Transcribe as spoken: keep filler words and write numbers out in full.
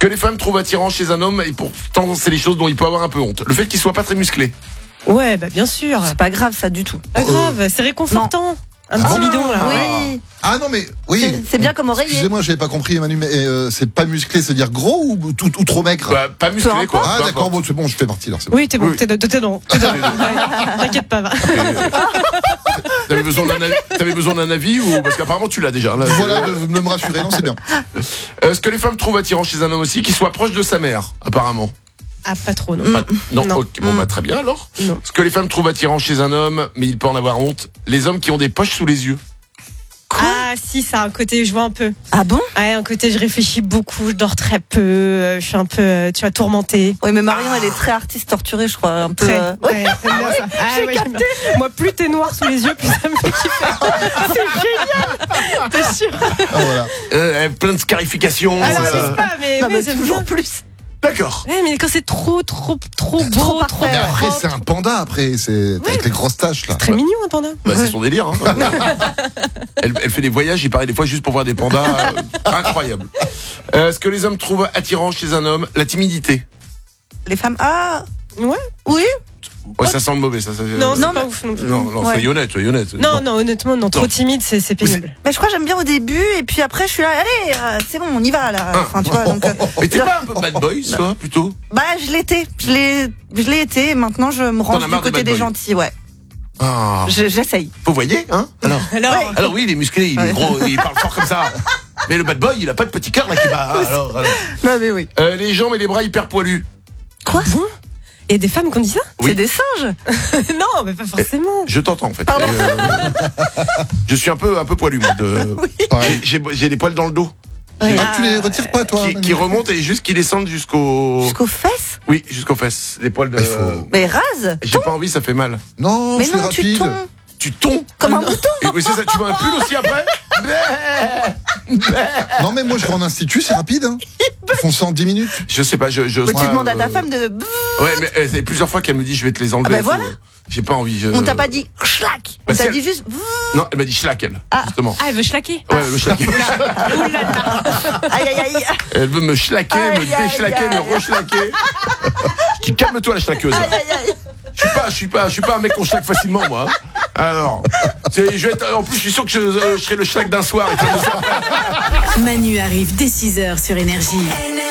que les femmes trouvent attirant chez un homme, et pourtant c'est les choses dont il peut avoir un peu honte. Le fait qu'il soit pas très musclé. Ouais, bah bien sûr. C'est pas grave ça du tout. Pas grave, c'est réconfortant. Un petit Ah, bidon là. Oui. Ah non mais oui. C'est- c'est bien comme oreiller. Excusez-moi, j'avais pas compris, Manu, mais euh, c'est pas musclé, c'est-à-dire gros ou, tout, ou trop maigre? Bah, pas musclé quoi. Ah Peu d'accord, importe. bon, c'est bon, je fais partie alors. C'est bon. Oui, t'es bon, Oui. t'es dedans. T'es dedans. T'es dedans. Ouais, T'inquiète pas, va. T'avais besoin d'un avis, t'avais besoin d'un avis ou parce qu'apparemment tu l'as déjà. Là, Voilà, de, de me rassurer, non, c'est bien. Euh, ce que les femmes trouvent attirant chez un homme aussi, qu'il soit proche de sa mère, apparemment. Ah, pas trop, non. Pas- non, Non. ok, bon bah très bien alors. Non. Ce que les femmes trouvent attirant chez un homme, mais il peut en avoir honte, les hommes qui ont des poches sous les yeux. Ah, si, ça a un côté, je vois un peu. Ah bon? Ouais, un côté, je réfléchis beaucoup, je dors très peu, euh, je suis un peu, euh, tu vois, tourmentée. Oui, mais Marion, elle est très artiste torturée, je crois. Un peu. Très. euh, Ouais, j'aime bien ça. Ah, ouais, j'aime bien. Moi, plus t'es noir sous les yeux, plus ça me fait kiffer. C'est génial. T'es sûr? Ah, voilà. Euh, plein de scarifications. Alors, c'est ça. n'est-ce pas, mais, Non, oui, mais j'aime toujours bien. plus. D'accord. Ouais, mais quand c'est trop, trop, trop beau, Trop trop, parfait. Mais après, propre, c'est un panda, après, c'est avec les grosses taches là. très mignon, un panda. Bah, c'est son délire. Hein. elle, elle fait des voyages, il paraît des fois juste pour voir des pandas. euh, incroyable. Euh, ce que les hommes trouvent attirant chez un homme, la timidité. Les femmes. Ah. Ouais. Oui. Ouais, ça sent le mauvais. Ça, ça, Non, c'est Non, pas mais- ouf non plus. non, non, Ouais. soyez honnête, soyez honnête. Non, non, honnêtement, non, trop Non. timide, c'est c'est pénible. Mais je crois que j'aime bien au début et puis après je suis là, allez, euh, c'est bon, on y va là. Enfin, tu vois, donc. euh, Mais t'es pas un peu bad boy, toi, plutôt? Bah, je l'étais. Je l'ai, je l'ai été. Et maintenant, je me T'en as range du marre des côté bad des boys. gentils, ouais. Ah. Je- J'essaye. Vous voyez, hein? Alors. Alors, Ouais. Alors oui, il est musclé, il est Ouais. gros, il parle fort comme ça. Mais le bad boy, il a pas de petit cœur là qui bat. Alors, alors. Non, mais oui. Euh, les jambes et les bras hyper poilus. Quoi? il y a des femmes qui ont dit ça? Oui. C'est des singes. Non, mais pas forcément. Je t'entends en fait. Pardon. Euh, je suis un peu un peu poilu moi. De... Ouais. J'ai j'ai des poils dans le dos Ouais. Ah, tu les retires pas, toi? qui, Manu qui remontent et juste qui descendent jusqu'au. Jusqu'aux fesses. Oui, jusqu'aux fesses. Les poils de. Il faut- Mais rase. J'ai pas envie, ça fait mal. Non, Mais c'est non, tu rapide. tombes Tu tombes. comme un mouton. Et oui, c'est ça. Tu veux un pull aussi après? Non, mais moi, je vais en institut, c'est rapide. Hein. Ils font ça en dix minutes. Je sais pas. Je. je Tu ouais, demandes à ta euh, femme de. Ouais, mais euh, c'est plusieurs fois qu'elle me dit je vais te les enlever. Ah ben voilà. Faut- J'ai pas envie. je- On t'a pas dit schlack. Bah, On t'a c'est- dit juste. Non, elle m'a dit schlack elle. Ah. Justement. Ah, elle veut schlaquer. Ouais, le schlacker. Aïe aïe aïe. Elle veut me schlaquer, me Aïe, aïe, déchlaquer, aïe. me rechlaquer. Je dis calme-toi la schlaqueuse. Aïe aïe aïe. Je suis pas, je suis pas, je suis pas un mec qu'on schlaque facilement moi. hein. Alors, c'est- je vais être, en plus je suis sûr que je, euh, je serai le schlack d'un soir. Et tout ça. Manu arrive dès six heures sur Énergie.